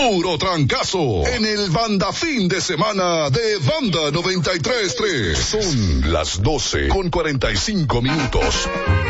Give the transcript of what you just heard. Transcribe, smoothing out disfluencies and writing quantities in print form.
puro trancazo en el Banda Fin de Semana de Banda 93.3. Son las 12:45.